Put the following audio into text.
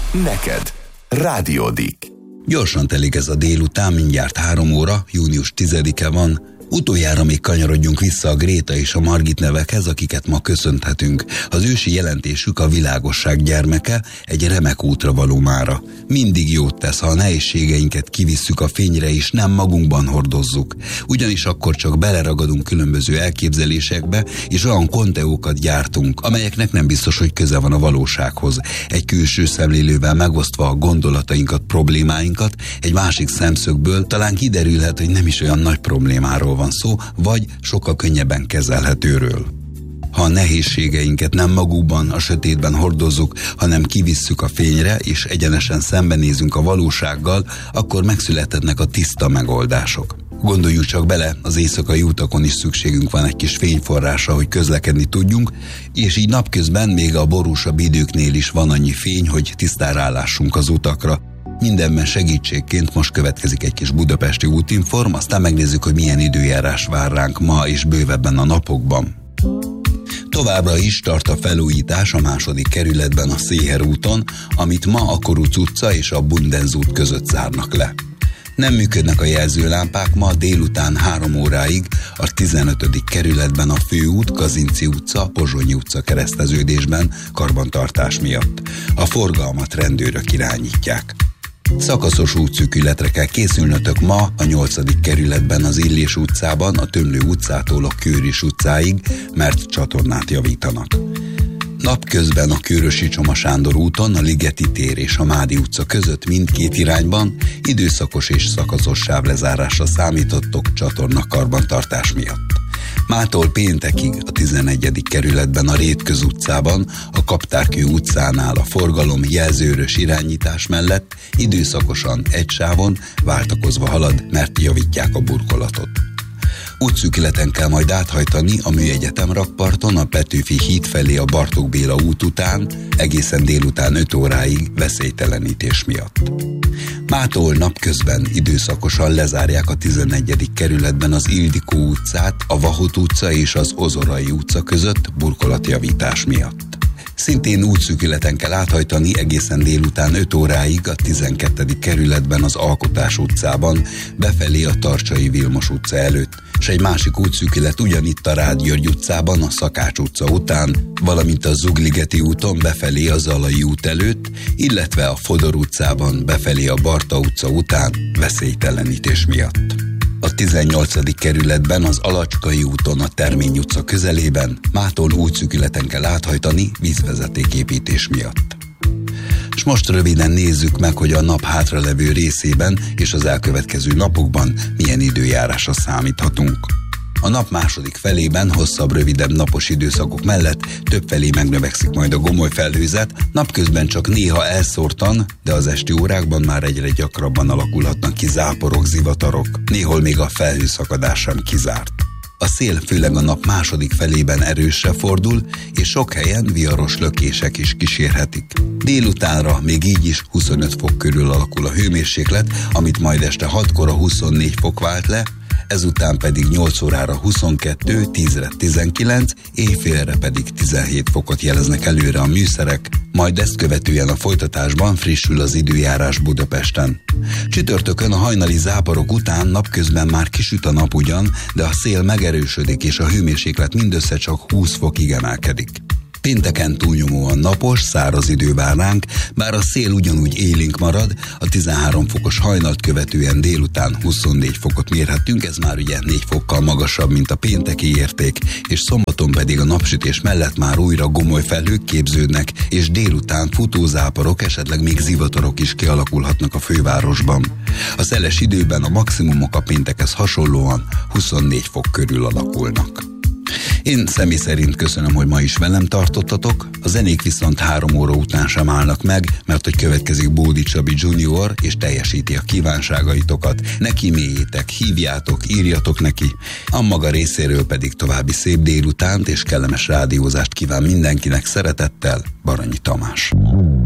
Neked. Rádiódik. Gyorsan telik ez a délután, mindjárt 3 óra, június 10-e van. Utoljára még kanyarodjunk vissza a Gréta és a Margit nevekhez, akiket ma köszönhetünk. Az ősi jelentésük a világosság gyermeke, egy remek útra való mára. Mindig jót tesz, ha a nehézségeinket kivisszük a fényre és nem magunkban hordozzuk. Ugyanis akkor csak beleragadunk különböző elképzelésekbe, és olyan konteókat gyártunk, amelyeknek nem biztos, hogy köze van a valósághoz. Egy külső szemlélővel megosztva a gondolatainkat, problémáinkat, egy másik szemszögből talán kiderülhet, hogy nem is olyan nagy problémáról van szó, vagy sokkal könnyebben kezelhetőről. Ha a nehézségeinket nem magukban, a sötétben hordozzuk, hanem kivisszük a fényre, és egyenesen szembenézünk a valósággal, akkor megszülethetnek a tiszta megoldások. Gondoljuk csak bele, az éjszakai utakon is szükségünk van egy kis fényforrásra, hogy közlekedni tudjunk, és így napközben még a borúsabb időknél is van annyi fény, hogy tisztára lássunk az utakra. Mindenben segítségként most következik egy kis budapesti útinform, aztán megnézzük, hogy milyen időjárás vár ránk ma és bővebben a napokban. Továbbra is tart a felújítás a 2. kerületben a Széher úton, amit ma a Koruc utca és a Bundenz út között zárnak le. Nem működnek a jelzőlámpák ma délután 3 óráig a 15. kerületben a Főút, Kazinczy utca, Pozsonyi utca kereszteződésben karbantartás miatt. A forgalmat rendőrök irányítják. Szakaszos útszűkületre kell készülnötök ma a 8. kerületben az Illés utcában, a Tömlő utcától a Kőris utcáig, mert csatornát javítanak. Napközben a Kőrösi Csoma Sándor úton, a Ligeti tér és a Mádi utca között mindkét irányban időszakos és szakaszos sávlezárásra számítottok csatorna karbantartás miatt. Mától péntekig a 11. kerületben a Rétköz utcában, a Kaptárkő utcánál a forgalom jelzőrös irányítás mellett időszakosan egy sávon váltakozva halad, mert javítják a burkolatot. Útszűkületen kell majd áthajtani a Műegyetem rakparton, a Petőfi híd felé a Bartók Béla út után, egészen délután 5 óráig veszélytelenítés miatt. Mától napközben időszakosan lezárják a 11. kerületben az Ildikó utcát, a Vahot utca és az Ozorai utca között burkolatjavítás miatt. Szintén útszűkületen kell áthajtani egészen délután 5 óráig a 12. kerületben az Alkotás utcában, befelé a Tarcsai Vilmos utca előtt, és egy másik útszűkület ugyanitt a Rád György utcában, a Szakács utca után, valamint a Zugligeti úton befelé a Zalai út előtt, illetve a Fodor utcában befelé a Barta utca után veszélytelenítés miatt. A 18. kerületben az Alacskai úton a Termény utca közelében mától útszűkületen kell áthajtani vízvezetéképítés miatt. És most röviden nézzük meg, hogy a nap hátralevő részében és az elkövetkező napokban milyen időjárásra számíthatunk. A nap második felében hosszabb, rövidebb napos időszakok mellett többfelé megnövekszik majd a gomoly felhőzet, napközben csak néha elszórtan, de az esti órákban már egyre gyakrabban alakulhatnak ki záporok, zivatarok, néhol még a felhőszakadás sem kizárt. A szél főleg a nap második felében erősre fordul, és sok helyen viharos lökések is kísérhetik. Délutánra még így is 25 fok körül alakul a hőmérséklet, amit majd este 6-kor a 24 fok vált le, ezután pedig 8 órára 22, 10-re 19, éjfélre pedig 17 fokot jeleznek előre a műszerek, majd ezt követően a folytatásban frissül az időjárás Budapesten. Csütörtökön a hajnali záporok után napközben már kisüt a nap ugyan, de a szél megerősödik és a hőmérséklet mindössze csak 20 fokig emelkedik. Pénteken túlnyomóan napos, száraz idő vár ránk, bár a szél ugyanúgy élénk marad, a 13 fokos hajnalt követően délután 24 fokot mérhetünk, ez már ugye 4 fokkal magasabb, mint a pénteki érték, és szombaton pedig a napsütés mellett már újra gomoly felhők képződnek, és délután futózáporok, esetleg még zivatarok is kialakulhatnak a fővárosban. A szeles időben a maximumok a péntekhez hasonlóan 24 fok körül alakulnak. Én személy szerint köszönöm, hogy ma is velem tartottatok, a zenék viszont 3 óra után sem állnak meg, mert hogy következik Bódi Csabi Junior, és teljesíti a kívánságaitokat. Ne kíméljétek, hívjátok, írjatok neki. A maga részéről pedig további szép délutánt és kellemes rádiózást kíván mindenkinek szeretettel, Baranyi Tamás.